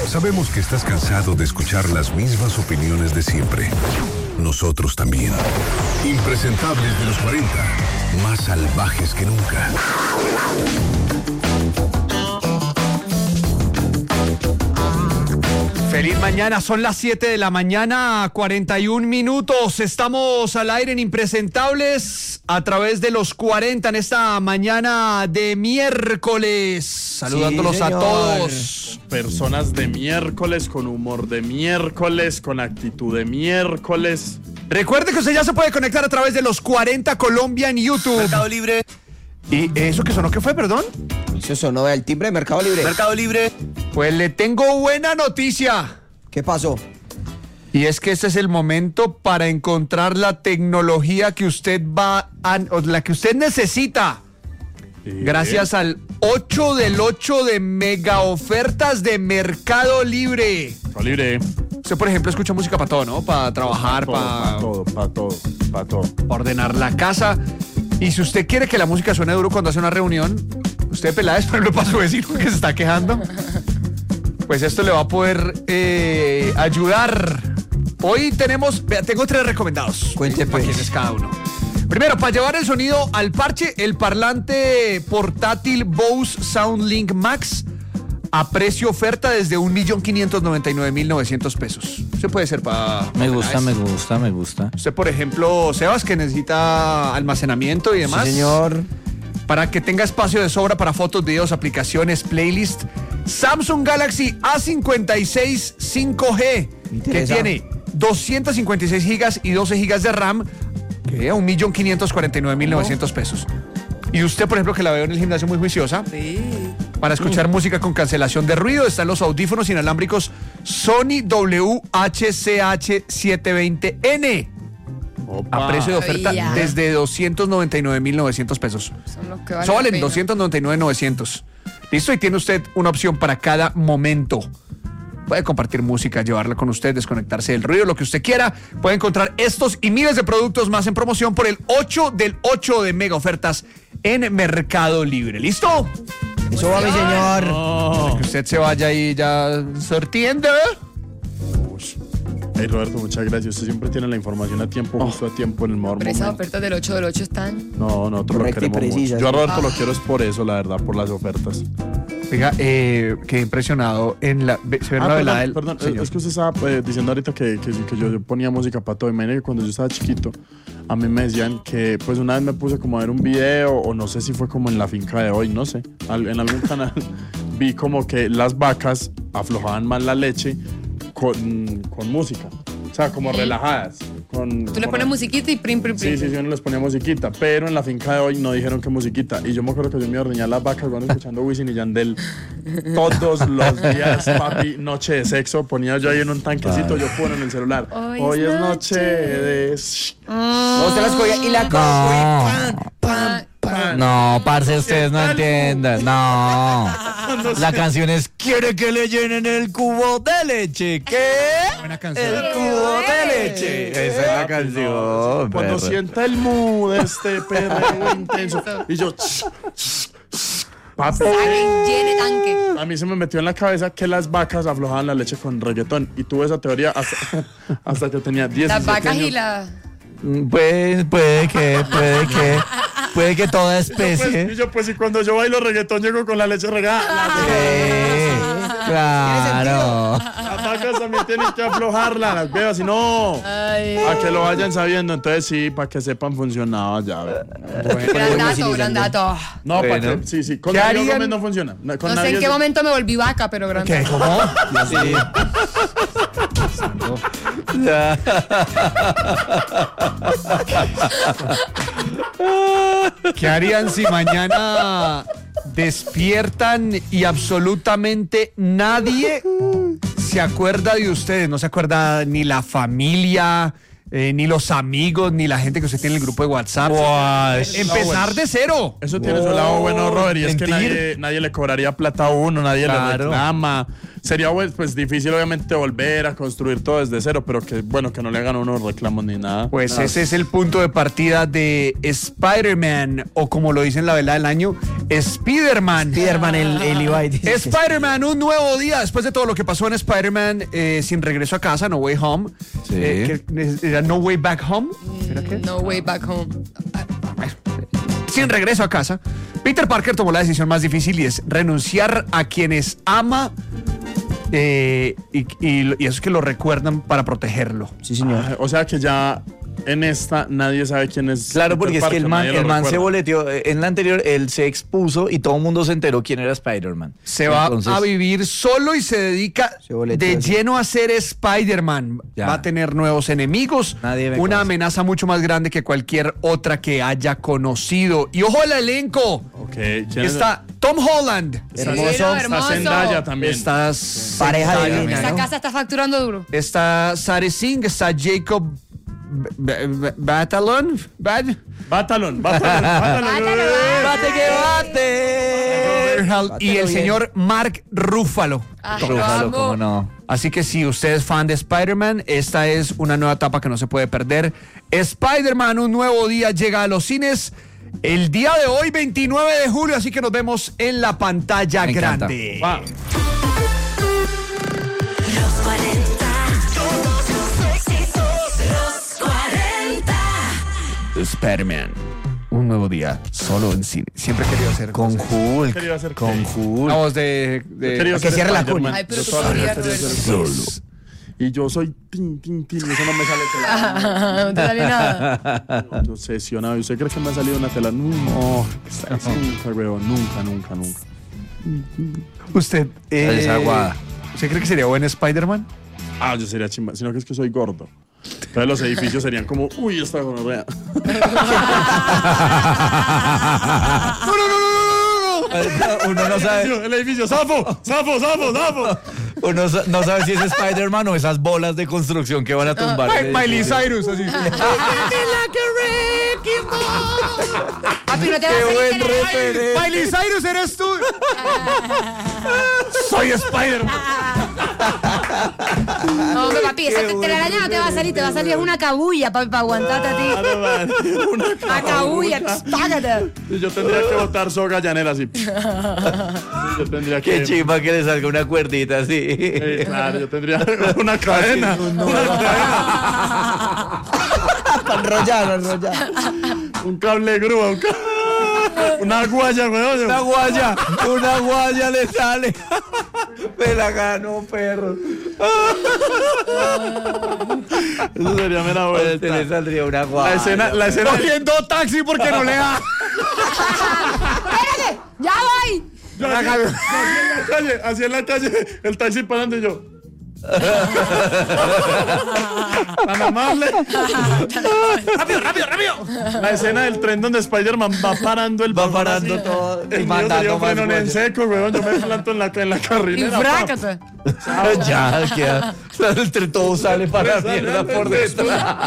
Sabemos que estás cansado de escuchar las mismas opiniones de siempre. Nosotros también. Impresentables de los 40, más salvajes que nunca. Feliz mañana, son las 7 de la mañana, 41 minutos. Estamos al aire en Impresentables a través de los 40 en esta mañana de miércoles. Saludándolos a todos. Personas de miércoles, con humor de miércoles, con actitud de miércoles. Recuerde que usted ya se puede conectar a través de los 40 Colombia en YouTube. Mercado Libre. ¿Y eso que sonó qué fue, perdón? Eso sonó del timbre de Mercado Libre. Mercado Libre. Pues le tengo buena noticia. ¿Qué pasó? Y es que este es el momento para encontrar la tecnología que usted la que usted necesita. Gracias al 8 del 8 de mega ofertas de Mercado Libre. Mercado Libre. Usted, por ejemplo, escucha música para todo, ¿no? Para trabajar, para todo. ordenar la casa. Y si usted quiere que la música suene duro cuando hace una reunión, usted, Peláez, por ejemplo, para su vecino que se está quejando, pues esto le va a poder ayudar. Hoy tengo 3 recomendados. Cuente, pues. ¿Para quién es cada uno? Primero, para llevar el sonido al parche, el parlante portátil Bose SoundLink Max a precio oferta desde 1.599.900 pesos. Eso puede ser para... Me gusta. Usted, por ejemplo, Sebas, que necesita almacenamiento y demás. Sí, señor. Para que tenga espacio de sobra para fotos, videos, aplicaciones, playlist. Samsung Galaxy A56 5G, que tiene 256 gigas y 12 gigas de RAM, que a 1.549.900 pesos. Y usted, por ejemplo, que la veo en el gimnasio muy juiciosa, para escuchar música con cancelación de ruido, están los audífonos inalámbricos Sony WH-CH720N. A precio de oferta desde 299.900 pesos. Son los que valen Eso valen la pena. 299.900. Listo, y tiene usted una opción para cada momento. Puede compartir música, llevarla con usted, desconectarse del ruido, lo que usted quiera. Puede encontrar estos y miles de productos más en promoción por el 8 del 8 de mega ofertas en Mercado Libre. ¿Listo? Eso va, mi señor. Para que usted se vaya ahí ya sortiendo. Hey, Roberto, muchas gracias. Usted siempre tiene la información a tiempo, justo a tiempo, en el mejor Pero esas momento. ofertas del 8 del 8 están. No, nosotros lo Correcta y queremos precisa, mucho. Yo a sí. Roberto lo quiero es por eso, la verdad, por las ofertas. Oiga, quedé impresionado en la... ¿Se ve la velada del perdón, señor? es que usted estaba diciendo ahorita que yo ponía música para todo. Imagínate que cuando yo estaba chiquito, a mí me decían que, pues una vez me puse como a ver un video, o no sé si fue como en la finca de hoy, no sé, en algún canal, vi como que las vacas aflojaban más la leche con música. O sea, como relajadas. Tú le pones musiquita y prim. Sí, uno les ponía musiquita, pero en la finca de hoy no dijeron que musiquita. Y yo me acuerdo que yo me ordeñaba las vacas cuando escuchando Wisin y Yandel todos los días, papi, noche de sexo. Ponía yo ahí en un tanquecito, yo pongo en el celular. Hoy es noche de... No, usted las cogía y la cogía. No, parce, ustedes no entiendan. No. La canción es ¿Quiere que le llenen el cubo de leche? ¿Qué? Buena canción. El cubo de leche. Esa es la canción. Cuando perro. sienta el mood de este perreo intenso. Y yo... Papi, Llene tanque. a mí se me metió en la cabeza que las vacas aflojaban la leche con reggaetón. Y tuve esa teoría hasta que tenía 10 Las vacas años. y la... Puede que toda especie. Y yo, pues, y cuando yo bailo reggaetón, llego con la leche regada. Claro. Las vacas también tienen que aflojarla, las veo, si no, Ay. a que lo vayan sabiendo. Entonces, sí, para que sepan, funcionaba ya. Gran dato. No, para Bueno. que, sí, con ¿Qué Navidad harían? Gómez no funciona. Con No sé en Navidad qué sí. momento me volví vaca, pero gran ¿Qué? dato. ¿Cómo? ¿Qué harían si mañana despiertan y absolutamente nadie se acuerda de ustedes? No se acuerda ni la familia, ni los amigos, ni la gente que usted tiene en el grupo de WhatsApp. Empezar de cero. Eso tiene su lado bueno, Robert, y es que nadie le cobraría plata a uno, nadie le reclama. Sería pues difícil obviamente volver a construir todo desde cero, pero que bueno, que no le hagan unos reclamos ni nada. Pues ese es el punto de partida de Spider-Man, o como lo dicen la verdad del año, Spider-Man. Spider-Man, el Ibai. Spider-Man, un nuevo día después de todo lo que pasó en Spider-Man, sin regreso a casa, No Way Home. Sí. ¿Era No Way Back Home? ¿Era qué? No way back home. Sin regreso a casa, Peter Parker tomó la decisión más difícil, y es renunciar a quienes ama, y eso es que lo recuerdan para protegerlo. Sí, señor. O sea que ya en esta nadie sabe quién es. Claro, porque Peter es que el Parker, man nadie se lo recuerda. boleteó. En la anterior, él se expuso y todo el mundo se enteró quién era Spider-Man. Se va Entonces, a vivir solo y se dedica Se boleteó, de sí. lleno a ser Spider-Man. Ya. Va a tener nuevos enemigos, Nadie me una conoce. amenaza mucho más grande que cualquier otra que haya conocido. Y ojo al elenco. Ok, ¿quién Está Tom Holland. Hermoso. Está Hermoso. Zendaya también. Está Pareja Zendaya, divina, Esa ¿no? casa está facturando duro. Está Sari Singh, está Jacob Batalon. Batalón. ¡Bate que bate! Y el señor Mark Ruffalo. Ay, lo Rúfalo, amo. cómo no. Así que si usted es fan de Spider-Man, esta es una nueva etapa que no se puede perder. Spider-Man, un nuevo día, llega a los cines el día de hoy, 29 de julio, así que nos vemos en la pantalla Me encanta. grande. Va. Los 40, todos los éxitos de los 40. Spider-Man, un nuevo día, solo en cine. Siempre he querido hacer Con Hulk. Quería hacer Con qué? Hulk. la voz de Quería que ser cierre la Spider-Man. Ay, pero Yo tú toda la vida podrías quería ser ver. solo. Y yo soy tin, y eso no me sale tela. No te sale nada. Yo obsesionado. ¿Y usted cree que me ha salido una tela? No, nunca, weón. Nunca. usted. Es aguada. ¿Usted cree que sería buen Spider-Man? Ah, yo sería chimba. Sino que es que soy gordo. Entonces los edificios serían como, uy, esta gonorrea. Uno no sabe. El edificio, ¡Safo! Uno no sabe si es Spider-Man o esas bolas de construcción que van a tumbar. Miley Cyrus, así. Papi, no te vas ¡Qué a buen salir referente! Miley Cyrus, eres tú. Soy Spider-Man. No, hombre, papi, esa telaraña no te va a salir, te va a salir una cabulla, papi, para aguantarte a ti. Una cabulla, págate. Yo tendría que botar soga llanera así. Yo tendría que... Qué chimba que le salga una cuerdita así. Claro, yo tendría una cadena. Enrollar. Un cable grúa, una guaya, weón. Una guaya le sale. Me la ganó, perro. Eso sería mera vuelta. Le saldría una guaya. La escena. Cogiendo taxi porque no le da. ¡Espérate! ¡Ya voy! Así en la calle, el taxi parando y yo. Tan amable. ¡Rápido! La escena del tren donde Spider-Man va parando el Va parando todo y El mío mandando sería un más frenón en guayas. seco, weón. Yo me planto en la Y carrilera. frácate. Ya, queda. Entre todo sale para la mierda por dentro.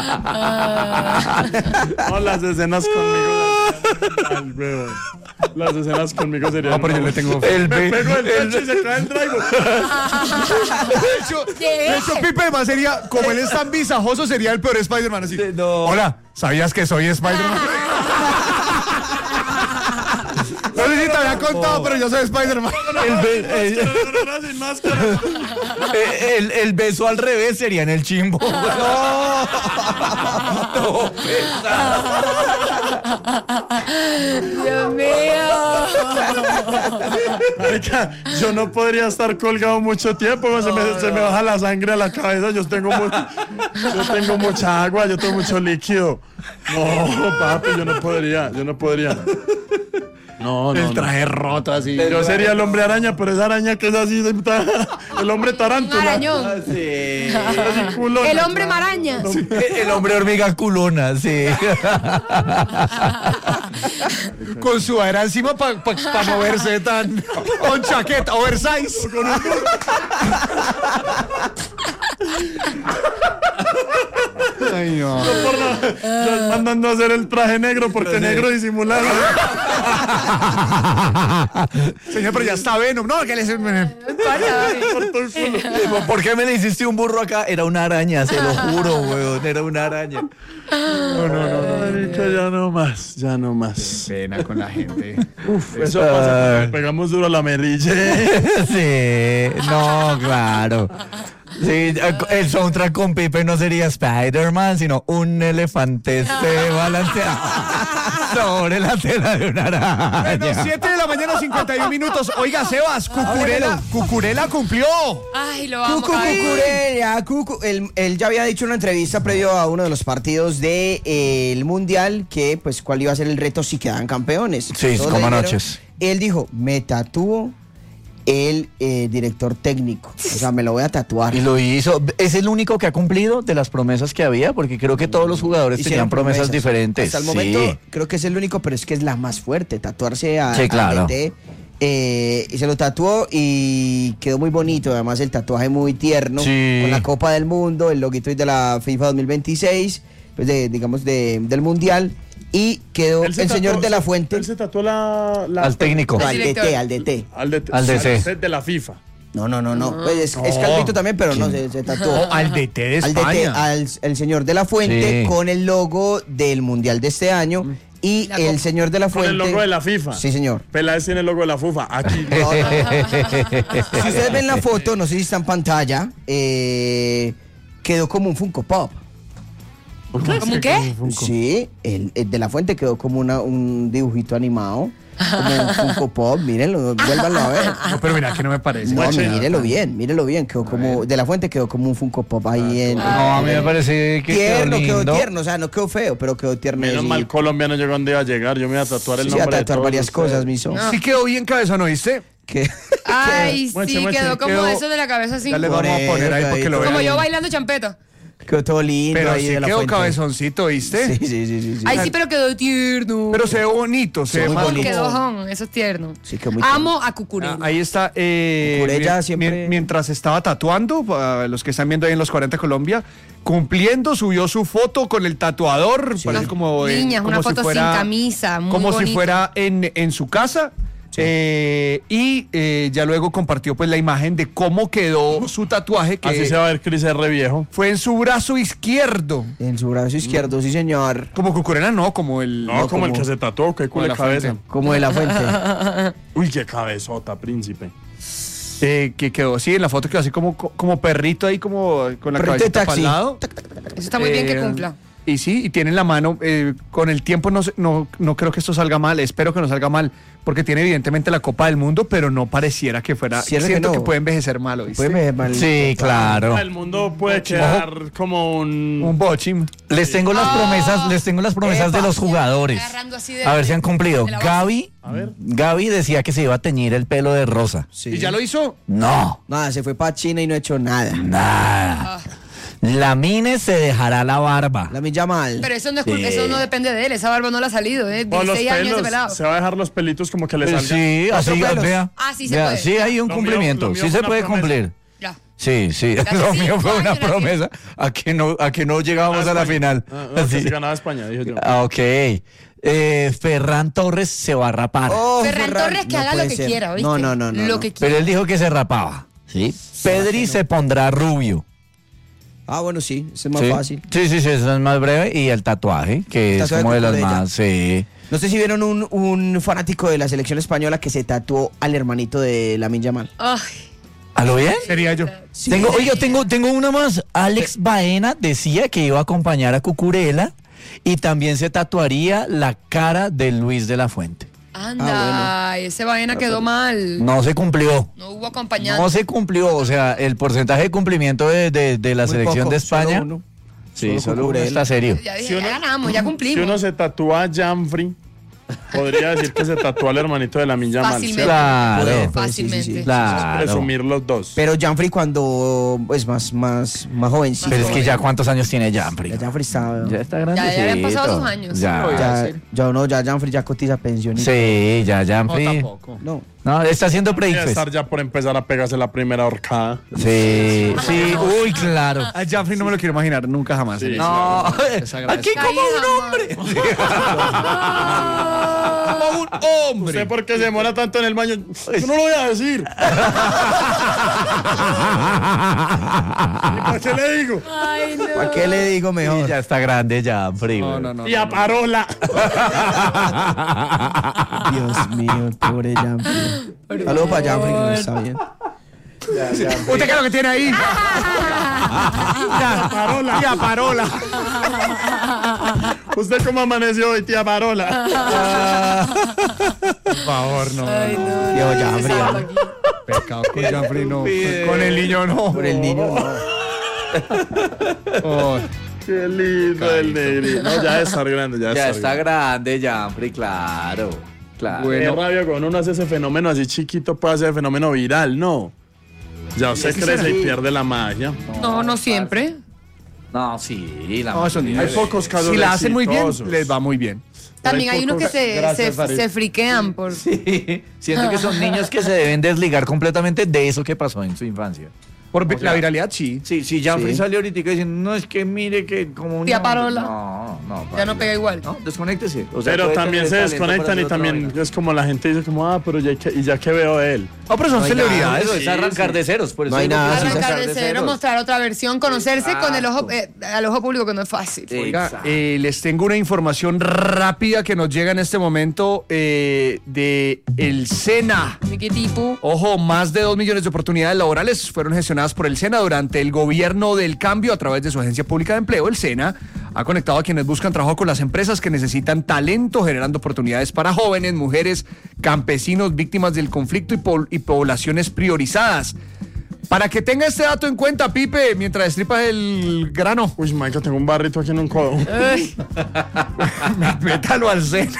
No, las escenas conmigo. Ay, weón. Las escenas conmigo serían. No, pero yo le tengo. El Me be- pego el taxi y se cae el traigo. De hecho, Pipe además sería, como él es tan visajoso, sería el peor Spider-Man. Así. No. Hola, ¿sabías que soy Spider-Man? No sé si te había contado, pero yo soy Spider-Man. Sin máscara. El beso al revés sería en el chimbo. No. No, Dios mío. Marica, yo no podría estar colgado mucho tiempo, se me baja la sangre a la cabeza, yo tengo mucha agua, yo tengo mucho líquido. No, papi, yo no podría. No. El traje roto así. Yo sería el hombre araña, pero esa araña que es así, el hombre tarántula. Marañón. sí. Así, culona. El hombre maraña. El hombre hormiga culona, sí. Con su aire encima para moverse tan. Con chaqueta, oversize. Ay, no. Yo mandando a hacer el traje negro porque negro disimulado. Señor, pero ya está Venom. No, que le... ¿Por qué me le hiciste un burro acá? Era una araña, se lo juro, weón. Era una araña. Marica, ya no más. Pena con la gente. Eso pasa porque pegamos duro a la merilla. Sí, no, claro. Sí, el soundtrack con Pipe no sería Spider-Man, sino un elefante se balancea sobre la tela de una araña. Bueno, 7 de la mañana, 51 minutos. Oiga, Sebas, Cucurella cumplió. Ay, lo amo. Cucurella, él ya había dicho en una entrevista previo a uno de los partidos del Mundial que, pues, cuál iba a ser el reto si quedaban campeones. Sí, Todos como le dijeron. anoches. Él dijo, me tatúo el director técnico. O sea, me lo voy a tatuar. Y lo hizo. Es el único que ha cumplido de las promesas que había, porque creo que todos los jugadores Hicieron tenían promesas diferentes. Hasta el Sí. momento creo que es el único, pero es que es la más fuerte, tatuarse Sí, claro. al DT. Y se lo tatuó y quedó muy bonito, además el tatuaje muy tierno, Sí. con la Copa del Mundo, el loguito de la FIFA 2026, pues del Mundial, y quedó el señor de la Fuente. Él se tatuó Al técnico. No, al director. DT. Al DC. de la FIFA. No. Pues es calvito también, pero no, se tatuó. Al DT de Al España. el señor de la Fuente Sí. con el logo del Mundial de este año. Y La el copa. señor de la Con Fuente. el logo de la FIFA. Sí, señor. Peláez tiene el logo de la FIFA. Aquí. Si ustedes ven la foto, no sé si está en pantalla, quedó como un Funko Pop. ¿Cómo qué? Sí, el de la Fuente quedó como un dibujito animado. Como un Funko Pop, mírenlo, vuélvanlo a ver. No, pero mira que no me parece. No, mírelo bien, quedó como, de la Fuente quedó como un Funko Pop ahí en... No, a mí me parece que Tierno, quedó lindo. tierno, o sea, no quedó feo, pero quedó tierno. Menos sí. mal Colombia no llegó donde iba a llegar. Yo me iba a tatuar el Sí, a nombre de tatuar todos varias ustedes. cosas, miso. Sí quedó bien cabezón, ¿oíste? Que Ay, Mueche, sí, mueche, quedó como quedó- eso de la cabeza así. Ya le Por vamos a poner ahí eso, porque lo ahí, vean. Como yo bailando champeta. quedó todo lindo Pero ahí sí de la quedó Fuente. cabezoncito, ¿oíste? Sí. Ay, sí, pero quedó tierno. Pero se ve bonito, se ve muy más bonito. como- Quedó jon, eso es tierno. Sí, quedó muy Amo a Cucurella. Ahí está. Cucurella siempre- Mientras estaba tatuando, para los que están viendo ahí en los 40 Colombia, cumpliendo, subió su foto con el tatuador. Parece como. Niñas, como una si foto fuera- sin camisa, muy Como si bonito. fuera en su casa. Ya luego compartió pues la imagen de cómo quedó su tatuaje, que Así se va a ver Cris R viejo. fue en su brazo izquierdo. En su brazo izquierdo, sí, señor. Como Cucurella, no, como el. No, como el que se tatuó, qué Como culo la de cabeza. Fuente. Como de la Fuente. Uy, qué cabezota, príncipe. Que quedó así en la foto, quedó así como perrito ahí, como con la Perrito de cabecita para taxi. el lado. Eso está muy bien que cumpla. Y sí, y tiene en la mano, con el tiempo no creo que esto salga mal, espero que no salga mal, porque tiene evidentemente la Copa del Mundo, pero no pareciera que fuera, Cierto siento que que, no. puede envejecer mal, ¿oíste? Puede ver mal. Sí, claro. El mundo puede quedar como Un un... bochín. Les tengo las promesas de los jugadores. Agarrando así de- A ver si han cumplido. de la base. Gaby, A ver. Gaby decía que se iba a teñir el pelo de rosa. Sí. ¿Y ya lo hizo? No, Nada, se fue para China y no ha hecho nada. nada. La Mine se dejará la barba. La me llama mal. Pero eso no, eso no depende de él, esa barba no le ha salido, ¿eh? O los 16 años ese pelos. pelado. Se va a dejar los pelitos como que le salgan. Sí, así pelos. vea. Ah, sí se Vea, puede. sí hay un Lo mío- cumplimiento. lo mío sí fue se una puede promesa. cumplir. Ya. Sí, Hace lo mío 5 fue una años la promesa a que no llegábamos a la final. Que Sí. si ganaba España, dije yo. Ah, ok. Ferran Torres se va a rapar. Oh, Ferran Torres que no haga lo puede que ser. quiera, ¿oíste? No. Lo que Pero quiera. él dijo que se rapaba. ¿Sí? Pedri se pondrá rubio. Ah, bueno, sí, eso es más ¿Sí? fácil. Sí, eso es más breve. Y el tatuaje, que es Tatuaje como de las Cucurella. más. Sí. No sé si vieron un fanático de la selección española que se tatuó al hermanito de Lamine Yamal. Ay, ¿A lo bien? Sería yo. Tengo una más. Alex Baena decía que iba a acompañar a Cucurella y también se tatuaría la cara de Luis de la Fuente. anda, ese vaina quedó mal. No se cumplió. No hubo acompañante. No se cumplió. O sea, el porcentaje de cumplimiento de la Muy selección poco, de España. solo uno. Sí, Solo solo uno Cucurella. está serio. Ya dije, Si uno- ya ganamos, ya Si cumplimos. uno se tatúa a Janfrey, podría decir que se tatuó al hermanito de la Minja Mal. Fácilmente. Claro. Puede, Fácilmente. sí. Claro. Presumir los dos. Pero Janfrey cuando es más jovencito. Pero es que ya cuántos años tiene Janfrey. Ya Janfrey está... Ya está Ya grandecito. habían pasado sus años. Ya. Voy a Ya, decir. ya Janfrey ya cotiza pensionista. Sí, ya No, Janfrey. tampoco. No. No, está haciendo Debería predicfest. estar ya por empezar a pegarse la primera horcada. Sí, sí, uy, claro. A Janfrey no me lo quiero imaginar nunca jamás. Sí. No, Desagradezco. aquí como un hombre. Como un hombre. ¿Usted por qué se demora tanto en el baño? Yo no lo voy a decir. ¿Para qué le digo? Ay, no. ¿Para qué le digo mejor? Ya está grande ya, frío. No. Tía Parola. Dios mío, pobre Janfrey. Saludos para Janfrey, que no está bien. ¿Usted qué es lo que tiene ahí? Parola. Tía Parola. ¿Usted cómo amaneció hoy, tía Parola? Por favor, no. Ay, no. Dios, Janfrey. Pecado con Janfrey, no. Con el niño, no. Por el niño, no. Oh, Qué lindo el negrito. No, ya está grande, Ya está grande, Janfrey, claro. Claro. Bueno. Qué rabia cuando uno hace ese fenómeno así chiquito, puede hacer fenómeno viral, ¿no? Ya usted crece y pierde la magia. No, no siempre. No, sí, la no, son mayoría Hay niños. pocos casos Si la hacen muy bien, exitosos. les va muy bien. También hay unos que Gracias, Farid. se friquean por... Sí, siento que son niños que se deben desligar completamente de eso que pasó en su infancia. Por la viralidad, sí. Sí, si Janfrey Sí. salió ahorita diciendo, no, es que mire que como un... Tía Parola. No, Ya no pega igual. No, desconéctese. O sea, Pero puede también se tener talento para desconectan hacer y otra también vaina. es como la gente dice como, pero ya que veo de él. No, pero son No hay celebridades. Eso es arrancar de ceros. Por eso No hay digo que nada, es sí, Arrancar de cero, ceros. mostrar otra versión, conocerse con el ojo, al ojo público, que no es fácil. Oiga, Exacto. les tengo una información rápida que nos llega en este momento de el SENA. ¿Qué tipo? Ojo, más de 2 millones de oportunidades laborales fueron gestionadas por el SENA durante el gobierno del cambio a través de su agencia pública de empleo. El SENA ha conectado a quienes buscan trabajo con las empresas que necesitan talento, generando oportunidades para jóvenes, mujeres, campesinos, víctimas del conflicto y poblaciones priorizadas. Para que tenga este dato en cuenta, Pipe, mientras destripas el grano, Uy, Michael, tengo un barrito aquí en un codo. métalo al SENA.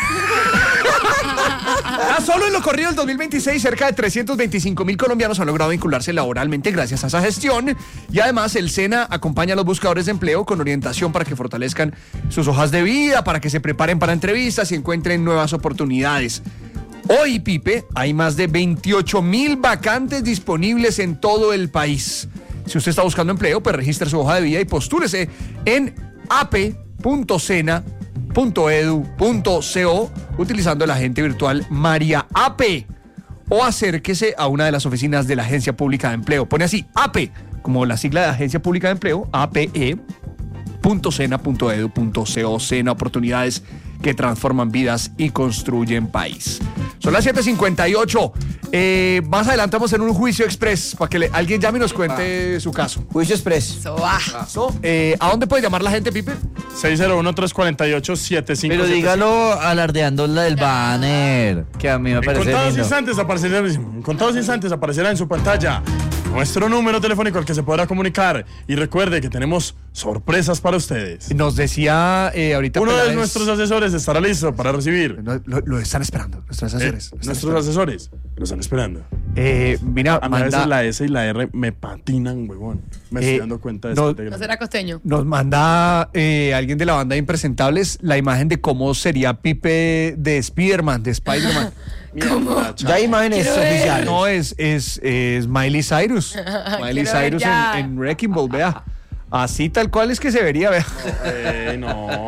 Solo en lo corrido del 2026, cerca de 325,000 colombianos han logrado vincularse laboralmente gracias a esa gestión. Y además, el SENA acompaña a los buscadores de empleo con orientación para que fortalezcan sus hojas de vida, para que se preparen para entrevistas y encuentren nuevas oportunidades. Hoy, Pipe, hay más de 28,000 vacantes disponibles en todo el país. Si usted está buscando empleo, pues registre su hoja de vida y postúlese en ape.sena.edu.co utilizando el agente virtual María Ape, o acérquese a una de las oficinas de la Agencia Pública de Empleo. Pone así, APE, como la sigla de Agencia Pública de Empleo, ape.sena.edu.co. SENA, oportunidades que transforman vidas y construyen país. Son las 7:58. Más adelante vamos en un juicio express para que alguien llame y nos cuente su caso. Juicio Express. Eso va. ¿A dónde puede llamar la gente, Pipe? 601-348-7575. Pero dígalo alardeando la del banner, que a mí me En parece contados lindo. instantes aparecerá en su pantalla nuestro número telefónico al que se podrá comunicar. Y recuerde que tenemos sorpresas para ustedes. Nos decía ahorita Uno de Peláez- nuestros asesores estará listo para recibir. Lo están esperando, nuestros asesores. Nuestros asesores lo están esperando. Mira, A mí a veces manda, la S y la R me patinan, huevón. Me estoy dando cuenta de no- este No será costeño. nos manda alguien de la banda de Impresentables la imagen de cómo sería Pipe de Spider-Man, de Spider-Man. Ya hay imágenes Quiero ver. oficiales. No, es Miley Cyrus. Miley Quiero ver Cyrus ya. en Wrecking Ball, vea. Así tal cual es que se vería, vea. No.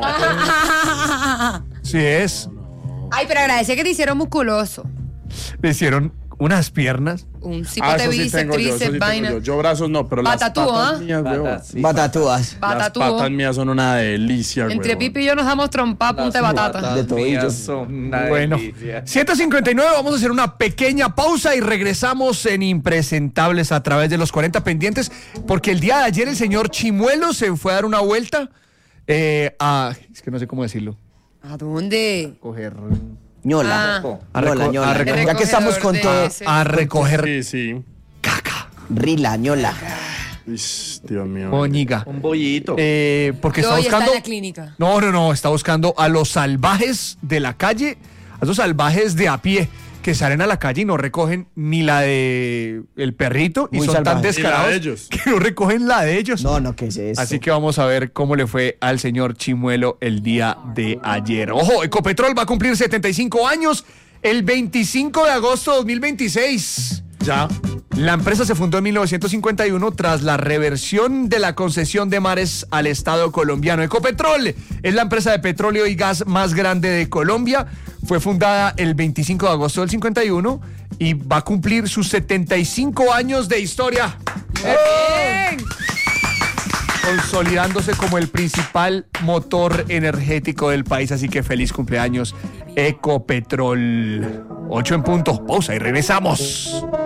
Sí es. Ay, pero agradece que te hicieron musculoso. Le hicieron unas piernas. Un cipote Eso sí bíceps, tengo yo, eso sí tríceps, tengo vaina. yo. Yo brazos no, pero las Batatúo, patas ¿ah? mías, huevón. Patas, sí. Batatúas. Las Batatúo. patas mías son una delicia, Entre huevón. Pipi y yo nos damos trompa punta de batata. De tobillos. Son una Bueno, delicia. 7:59, vamos a hacer una pequeña pausa y regresamos en Impresentables a través de los 40 pendientes, porque el día de ayer el señor Chimuelo se fue a dar una vuelta es que no sé cómo decirlo, ¿A dónde? coger, Ñola. Ah. Ñola, ñola. a recoger- Ya que estamos con todo. a recoger Sí, sí. caca, Rila, ñola. Ish, Dios mío. moñiga, Un bollito. porque Yo está hoy está buscando, en la clínica. no, está buscando a los salvajes de la calle, a esos salvajes de a pie que salen a la calle y no recogen ni la de el perrito y Muy son tan salvajes. descarados Y la de ellos. que no recogen la de ellos. No, ¿qué es eso? Así que vamos a ver cómo le fue al señor Chimuelo el día de ayer. Ojo, Ecopetrol va a cumplir 75 años el 25 de agosto de 2026. Ya. La empresa se fundó en 1951 tras la reversión de la concesión de mares al Estado colombiano. Ecopetrol es la empresa de petróleo y gas más grande de Colombia. Fue fundada el 25 de agosto del 51 y va a cumplir sus 75 años de historia. ¡Bien! Consolidándose como el principal motor energético del país. Así que feliz cumpleaños, Ecopetrol. 8 en punto. Pausa y regresamos.